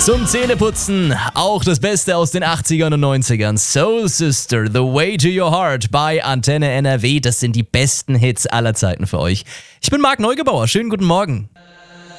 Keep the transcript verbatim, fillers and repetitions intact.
Zum Zähneputzen auch das Beste aus den achtzigern und neunzigern. Soul Sister, The Way to Your Heart bei Antenne N R W. Das sind die besten Hits aller Zeiten für euch. Ich bin Marc Neugebauer. Schönen guten Morgen.